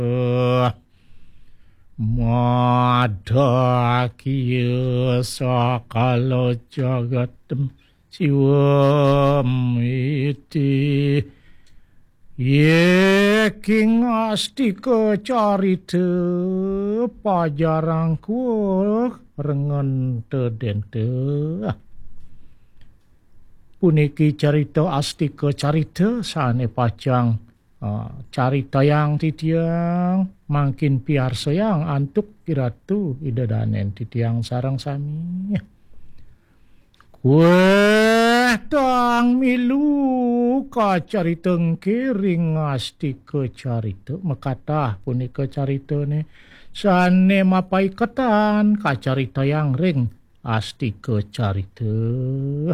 Mada kieu sakala jagatem siwam iti ye king astika carita pajarangku rengen tedente puniki carita astika carita sane pacang carita yang titiang makin piar sayang antuk kiratu idadanen titiang sarang sami kue tang milu ka carita kiring astika carita makatah punika carita ne sane mapaikatan ka carita yang ring astika carita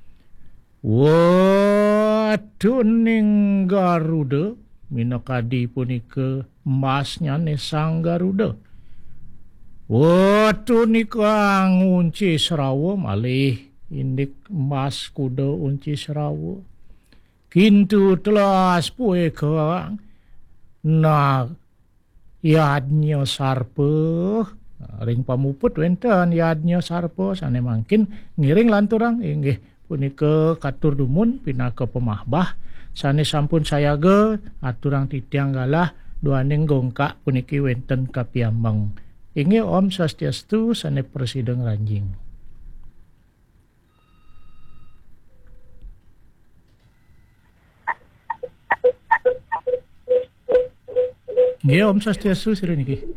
Waduning Garuda minakadi punika emasnya ne sang Garuda. Wadunika ngunci serawa malih indik emas kuda unci serawa. Kintu telas pue kang na yadnya sarpa ring pamuput wenten yadnya sarpa sane mangkin ngiring lanturang inggih punika katur dumun pinaka pemahbah sane sampun sayaga aturang titiang galah duaning gongkak puniki wenten kapiambang inggih Om Swastiastu sane Presiden Ranjing. Nggih Om Swastiastu sira niki.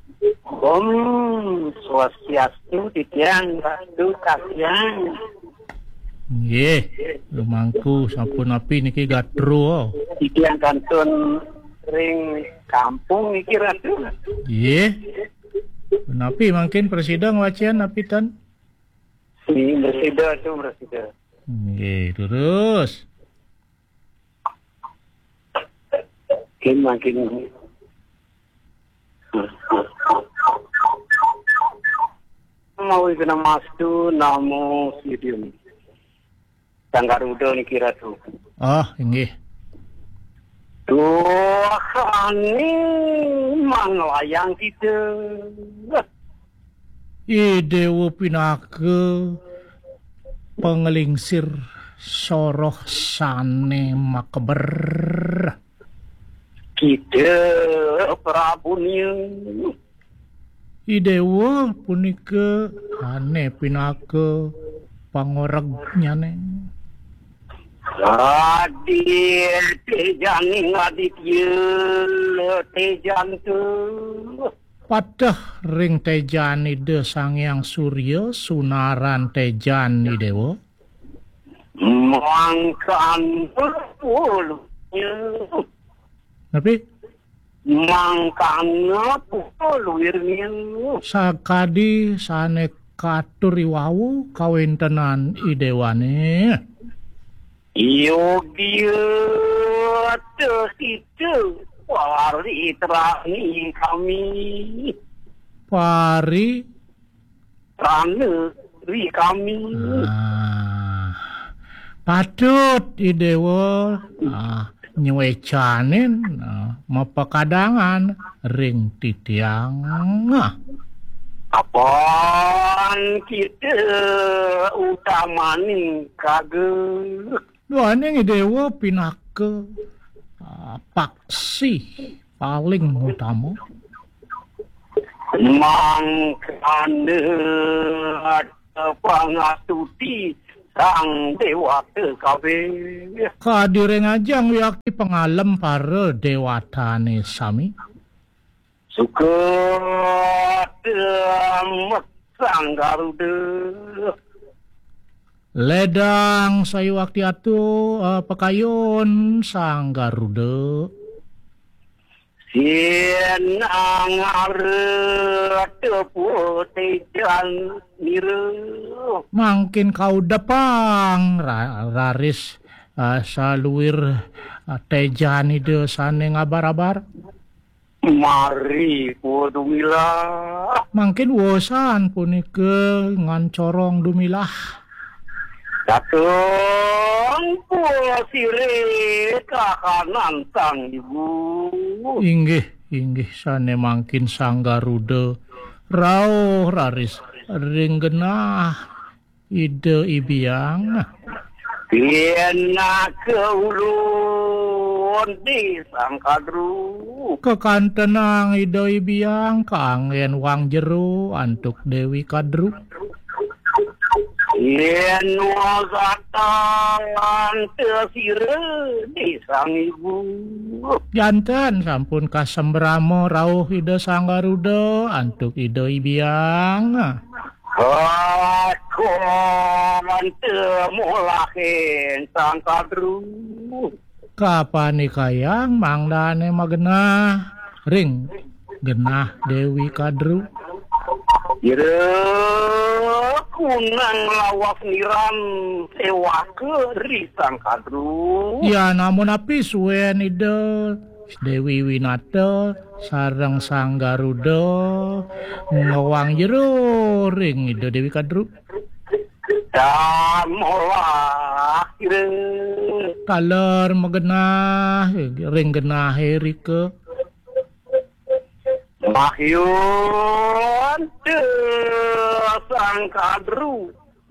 Om Swastiastu titiang bandu kasiang. Nggih, lumangku sampun api niki gatru. Iki yang kantun ring kampung iki ratu. Nggih. Menapi mungkin presiden wacian apitan. Si presiden tu presiden. Nggih, terus. Makin mau ikna mastu namo sidium. Sang Garuda niki ratu. Ah, nggih. Tuhan manglayang kita. Dewa pinaka pengelingsir soroh sane makber. Kita Prabunya. Dewa punika ane pinaka pangoragnya ne. Adir tejan aditya tejan tu Patah ring tejan ide Sangyang Surya sunaran tejan dewa mangkan puluhnya tapi mangkan puluhnya sakadi sane katuri wau kawentenan idewane Yogia tersitu pari terani kami pari terani kami patut idewa nyewecanin mapakadangan ring titiang apaan kita utamani kagak doane dewa pinaka paksi paling utama mangkane pangatuti sang dewa kabeh kadire ngajang yakti pengalem para dewatane sami suka sang Garuda ledang sayu waktu atu pekayun sang Garuda sienang tepu tejan miru mangkin kau depang raris saluir tejan ide sane ngabar-abar mari dumila mangkin wosan punika ngancorong dumilah Datang pulau sire kakanan sang ibu. Inggih inggih sane mangkin Sang Garuda rawuh raris ring genah ide ibiang Piena keulun di Sangkadru kekantenang ide ibiang kaangen wang jero antuk Dewi Kadru Yen wasatan tesire di sang ibu janten sampun kasembramo rawuh ide Sang Garuda antuk ide ibiang Aku mulahin Sangkadru kapanikayang mangdane magenah ring genah Dewi Kadru Ire kunang lawas niran sewa ke Sangkadru ya namun api suwen ide Dewi Winata sareng Sang Garuda ngewang jero ring ide Dewi Kadru dan molah ire kaler magenah ring genah Rike Mahyun te Sangkadru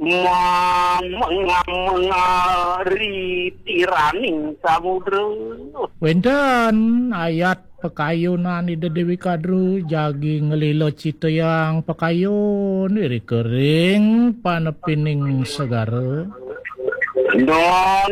mengari tiraning samudra wenten ayat pekayunan ide Dewi Kadru jagi ngelilo citeyang pekayun iri kering panepining segara non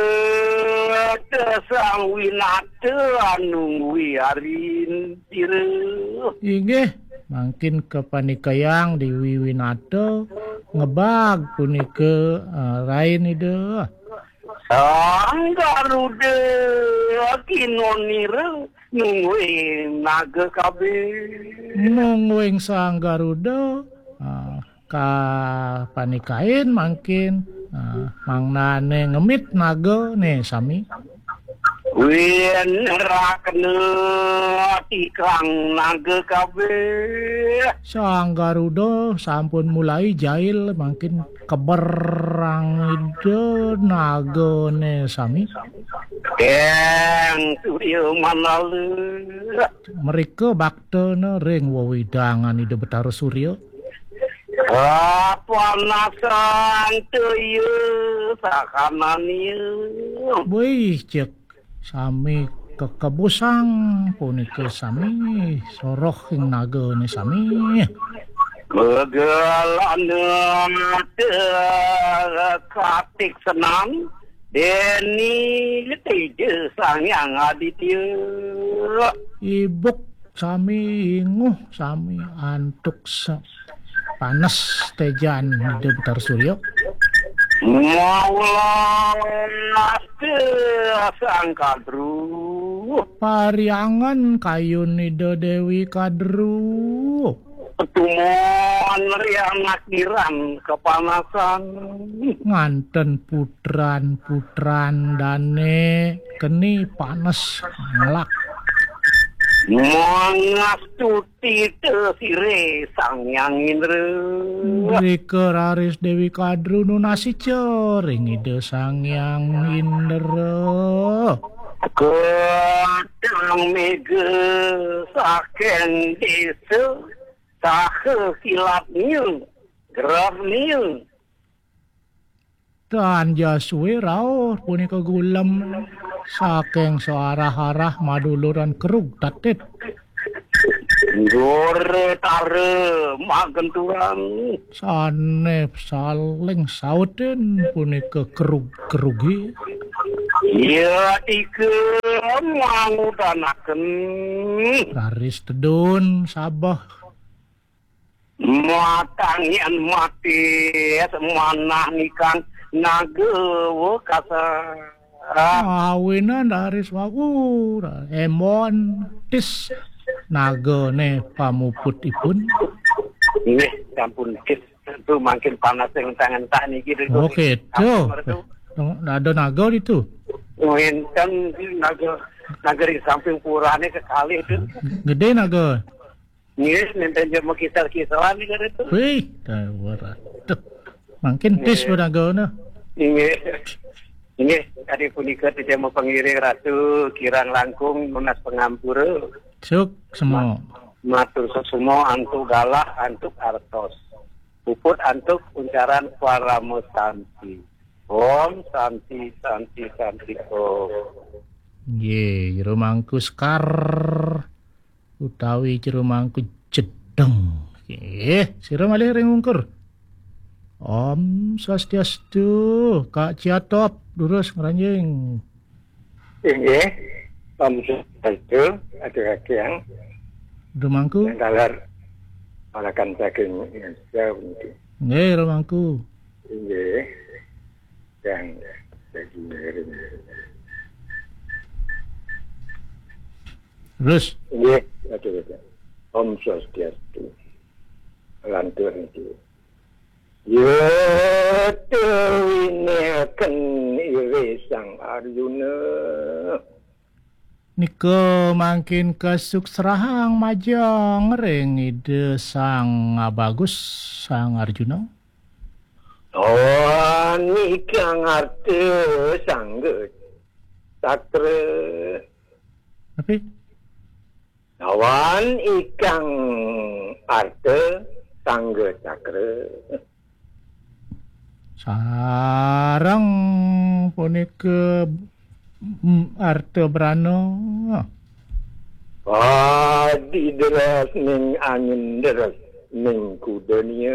sang winate anu wiarin tire inggih mangkin kepanikayang di Wiwinata ngebag punike rain ide Sang Garuda kinonire nungguin naga kabeh nungguing Sang Garuda ka panikain mangkin mangnane ngemit naga ne sami Wien rakne tikang naga kabeh Sang Garuda sampun mulai jail mangkin keberang ide naga ne sami Keng surya manale mereka baktene ring wewidangan ide Betara Surya panasan teu sakanani wih cek sami kekebusang punike sami soroh ing naga ne sami Begalan katik senang Deni teje sangyang aditya ibuk sami inguh sami antuk panas tejan ide Betara Surya Maulana Sangkadru pariangan kayun ide Dewi Kadru Petumon riang akiran kepanasan nganten putran dane keni panas ngelak Mengastuti tesire sangyang indra Rike raris Dewi Kadru nunasi cering ide Sangyang Indra Kedang mege saken desa Sahe kilat niu Gerah niu dan jaswe rawuh punika gulam saking searah-arah maduluran kerug tatit Gore tare magenturan sanep saling sauten punika kerug-kerugi Ya ike mangudanaken raris tedun sabah Matangian mati semanah nikan nagewo kasa awinan raris waku emon tis nagane pamuputipun Nggih sampun kis itu makin panas yang tangan niki oke tuh ada naga itu Enten nagari samping purane sekali itu gede naga Nggih nenten jam kisar-kisaran nih itu wih tawara tuh makin tis naga Nggih tadi punika tidak mau pengiring ratu kirang langkung lunas pengampura Suk semua. Matur sesumo antuk galah antuk artos. Puput antuk uncaran Paramo Santi. Om Santi Santi Santi Om. Ye, jero mangku sekar utawi jero mangku jedeng. Sira malih ring ungkur. Om Swastiastu, Kak Ciatop, lurus ngranjing. Inggih, Om Swastiastu, atur-atur Rumangku? yang dalar malakan saking Indonesia mungkin. Nggih, rumangku. Inggih, yang saking Terus, Inggih, atur-atur. Om Swastiastu. Lantur itu. Yatawinakan ire sang Arjuna. nika mangkin kesuksrahang majang ring ide sang bagus sang Arjuna. Awan ikang arte sangge sakre. Tapi Awan ikang arte sangge sakre. sarang punika arte brana. Padi deras ning angin deras ning kudanya.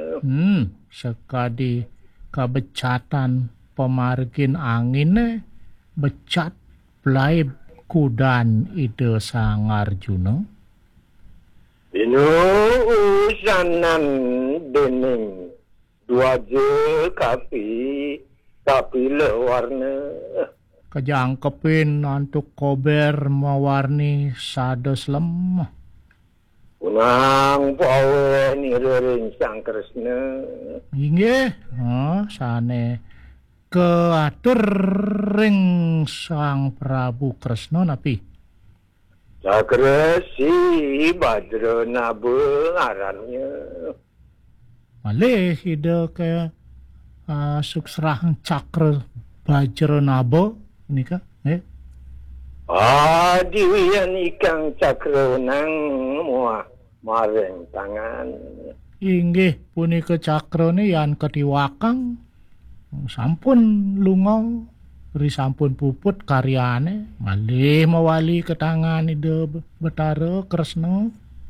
Sekadi kebecatan pemargin angin becat belai kudan ide sang Arjuna. Inu usanan dening dua je kapi lewarna. Kejangkepin antuk kober mewarni sados lem. Unang pawe ni rering sang Kresna. Inggih, sane keatur ring sang Prabu Kresna napi. Sakra si Badra Nabe arannya. Malih ide ke suksrahang cakra Bajra Naba nika, Adiwian ikang cakra nang muah mareng tangan. Inggih punika cakrane yan ketiwakang sampun lunga ri sampun puput karyane malih mawali ke tangan ide Betara Kresna.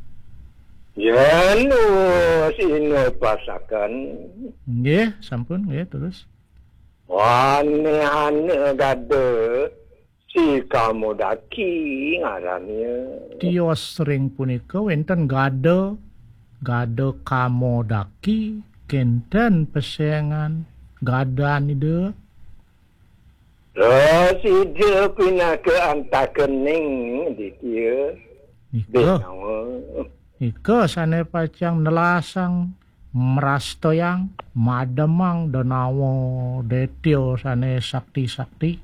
Yanu sino pasakan. Nggih, sampun nggih terus. Wane gade si Kamodaki ngarannya. Tios ring punika wenten gade Kamodaki kenten pesengan gadan ide. Terus ide pindah ke Antakening di dia. Ika sane pacang nelasang merastoyang mademang donawo detio sane sakti-sakti.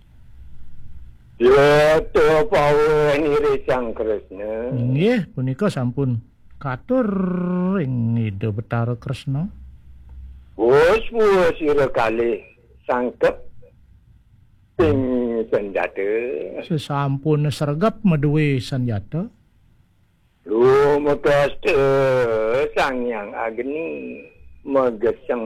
Ya tu pawe ni Sang Kresna. Nggih punika sampun katur ing ide Betara Kresna. Bos sira kali sangkep sing senjata. Sesampun sergap meduwe senjata. Lumekas sang yang agni megeseng.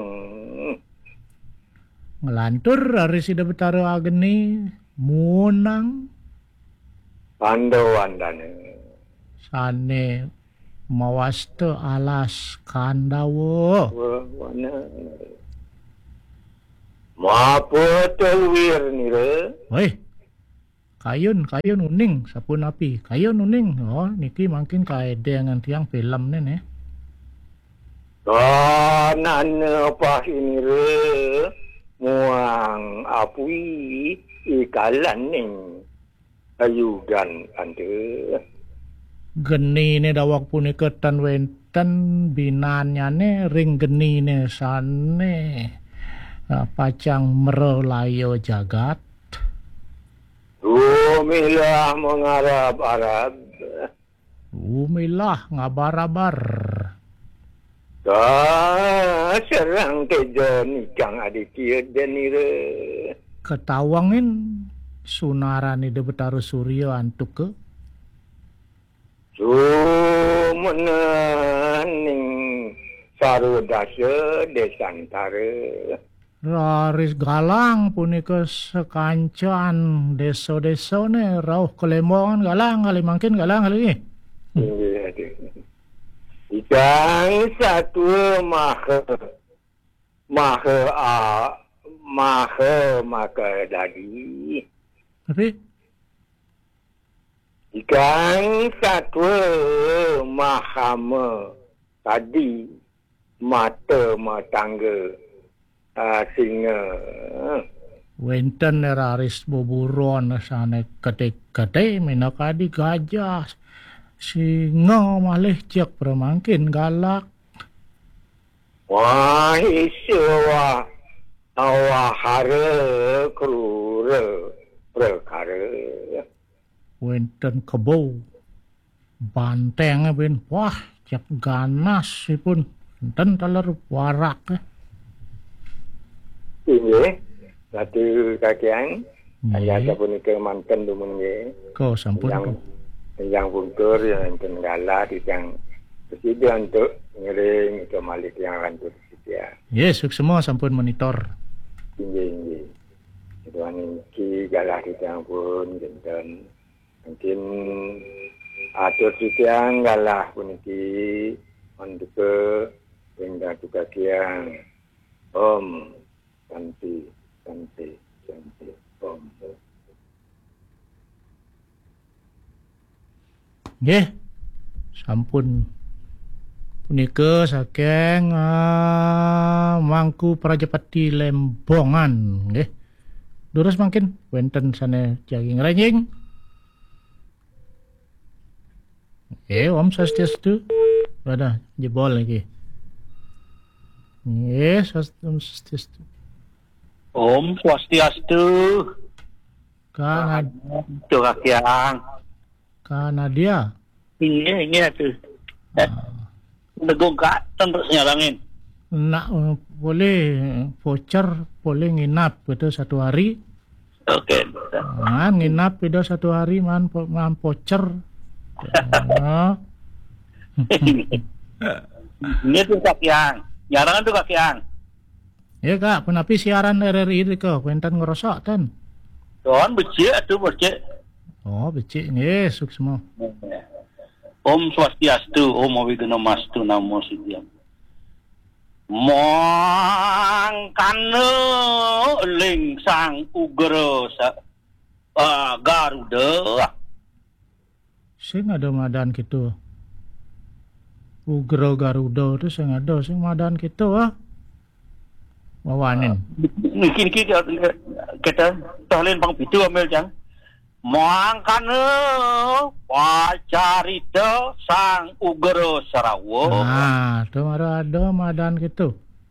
Ngelantur dari sida Betara Agni munang Pandawandana. sane mawasta alas Kandawa. Wana. Mapotolwir nira. Woi, kayun uning sapun api. Kayun uning. Oh, niki mungkin kaede dengan tiang film nih. Kanan pahinire muang apui ikalan ning ayudan ande. Geni ne dawak punika tan wenten binanyane ring geni ne sane pacang merelayo jagat. Umilah mengarab-arab. Umilah ngabarabar. Serang tejon ikang aditya denire. Ketawangin sunaran ide Betara Surya antuk ke. Jumening sarudase desantara. Raris Galang punika sekancan desa-desa ne rauh kelembongan Galang kali mangkin Galang kali. Ikan satu maka dadi. Tapi Ikan satu mahama tadi mata matangga. Singa. wenten raris boburon sana kete-kete minakadi gajah singa malih cek permangkin galak. Wah iswa awahara krura perkara. Wenten kebo banteng ben wah cek ganas sipun enten taler warak. Ini satu kakian ayah pun ke mantan dumun ye. Kau sampun yang buntur yang tenggala di yang presiden untuk ngiring ke malik yang lanjut ya. Yes, semua sampun monitor. Tinggi. Itu ki galah di yang pun dan mungkin atur di yang galah pun ki untuk ke hingga juga kian om. Santi, Om. Nggih. Sampun punika saking Mangku Prajapati Lembongan nggih. Durus mangkin wonten sane jaging renjing. Om Swastiastu. Ada jebol lagi. Yes, Om Swastiastu. Om Swastiastu. Kanadia. Ini tuh. Negong katen terus nyarangin. Nak boleh voucher, boleh nginap itu 1 hari. Oke. Nginap itu 1 hari man voucher. Ini tuh kakian. Nyarangan tuh kakian. Ya kak, penapi siaran RRI itu kok, kuentan ngerosok tan. Tuhan becik tuh becik. Oh becik nih, suksma. Om Swastiastu, Om Awiguna Mastu, Namo Siddham. Mangkana ling sang ugra Garuda. Sing ada madan gitu. Ugra Garuda itu sing ada, sing madan gitu Wawanin. Mungkin kita tahlin pang pitu ambil jang. Mangkana pacarita sang ugra Sarawa. Itu ada madan gitu.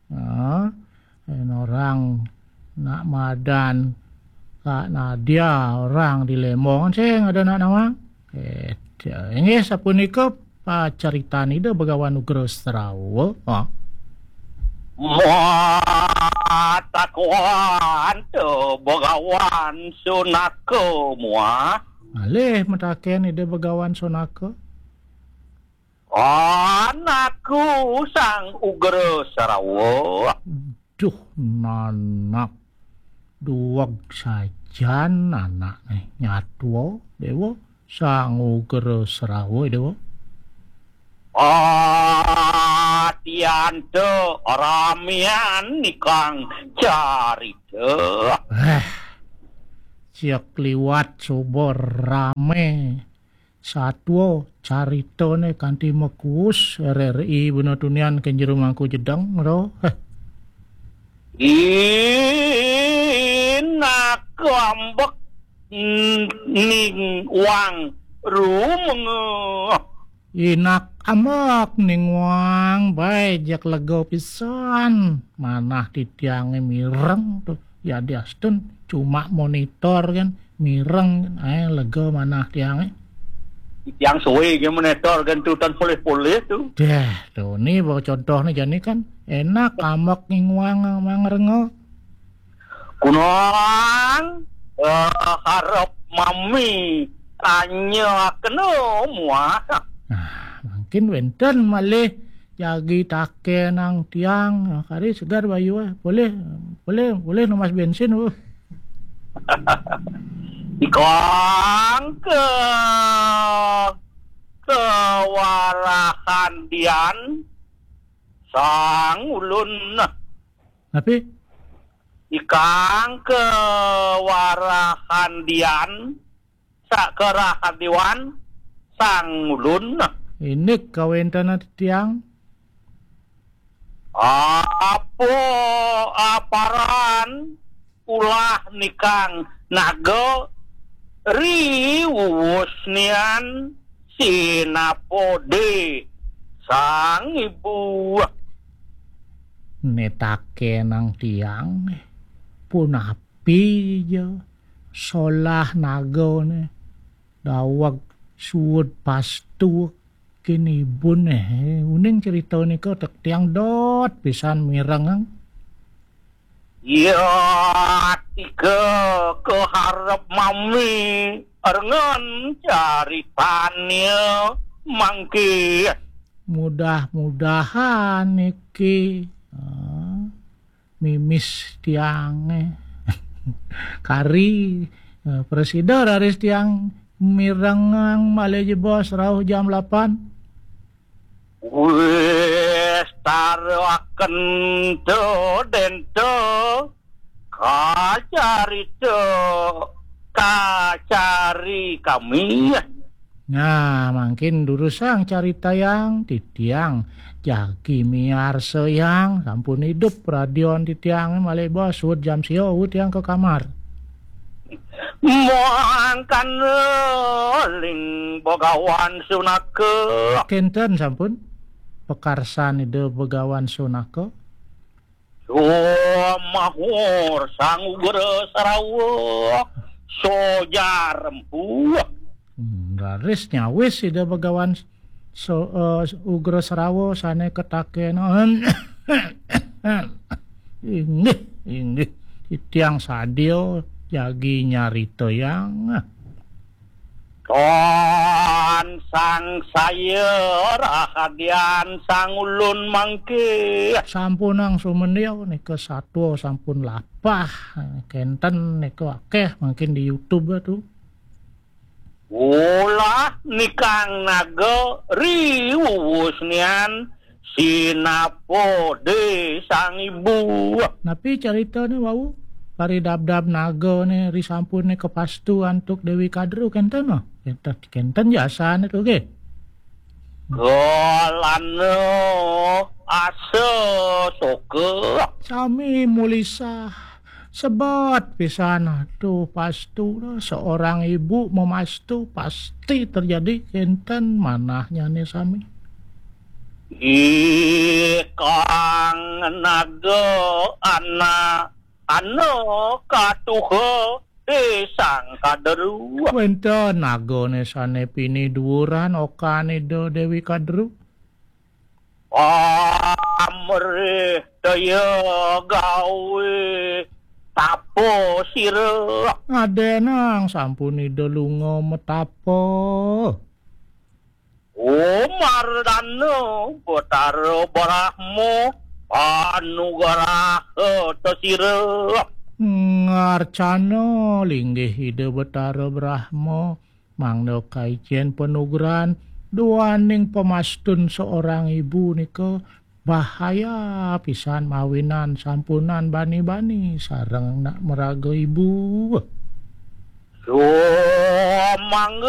Orang nak madan Kak Nadia orang di Lembongan sing ada nak nama. Ini sapunika pacaritani ida Begawan ugra Sarawa. Matakuan tu Begawan Sunaka mua. Alih mataken ide Begawan Sunaka. Anakku sang ugra Sarawa. Duh nanak duwag sajan anak nyatwa dewa sang ugra Sarawa dewa. Tianto ramian nikang carita. Siak liwat subor rame satwa caritane kanthi mekus RRI Bunatunian kenjero Mangku Jedang ro. Inak ambek ning wang rumeng. Inak amak ning wang bae jak lega pisan. Manah titiange mireng tuh. Ya diastun cuma monitor kan mireng lega manah tiange. Yang suwe ge monitor kan tutan poleh-poleh tuh. Tuh nih bawa contohnya jani kan enak amak ning wang mangrengo. Kunang harap mami tanya kena mua. Mungkin wenten malih jagi take nang tiang kari segar bayu boleh nomas bensin Ikang kewarahan dian sang ulun tapi ikang kewarahan dian sakerahan diwan sang ulun ini kawentana tiang apa aparan ulah nikang naga riwusnian sinapode sang ibu netake nang tiang punapi je solah naga ne dawag suud pastu kini bun uning cerita ni ko tek tiang dot pisan mireng ya tiga keharap mami arengan caritanya mangki mudah-mudahan niki mimis tiang kari presiden aris tiang mirengang maleje bos rauh jam 8 wis taruaken to dento kacari kami nah makin durusang carita yang titiang jagi miar seyang sampun hidup radion titiang malih bos wud jam sio wud yang ke kamar moangkan ling bogawan sunake kenten sampun pekarsan ide begawan sunake mahur sang ugera sarawak sojar rempu raris nyawis ide begawan ugera sarawo sane ketaken inggih titiang sadio jagi nyarito yang kon sang sayur rahadian sang ulun mangke sampun ang sumendiau nika satwa sampun lapah kenten nika akeh mungkin di YouTube tuh ulah nikang naga riwusnian sinapode sang ibu tapi ceritanya wau pari dab-dab naga ne risampun ne kepastu antuk Dewi Kadru kenten no kenten jasa ne tuh ge golano ase soke sami mulisa sebat pisan tuh pastu seorang ibu memastu pasti terjadi kenten manahnya ne sami ikang naga anak katuho sang kaderu wenten naga ne sane pini dhuwuran okane do Dewi Kadru amrih daya gawe tapo sira adenang sampun ida lunga metapo mardano botaro barahmu anugerah sira ngarcana linggih ide Betara Brahma mangda kaijen penugeran duaning pemastun seorang ibu nika bahaya pisan mawinan sampunan bani-bani sareng nak meraga ibu mangga